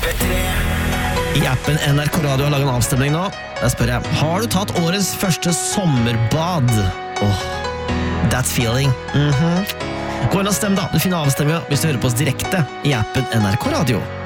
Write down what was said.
I appen NRK Radio har laget en avstemning nå. Der spør jeg, har du tatt årets første sommerbad? That feeling. Gå inn og stem da, du finner avstemminga hvis du hører på oss direkte i appen NRK Radio.